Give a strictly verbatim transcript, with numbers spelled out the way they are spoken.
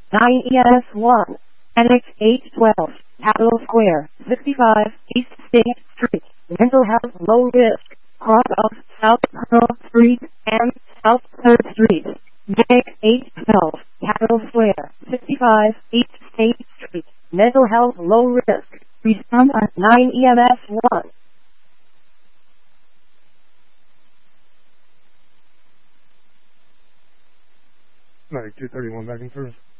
nine E M S one, Annex eight twelve, Capitol Square, sixty-five, East State Street, Mental Health Low Risk, cross of South Pearl Street and South third Street, Annex eight twelve, Capitol Square, sixty-five, East State Street, Mental Health Low Risk, respond at nine E M S one. Like two thirty-one back and forth.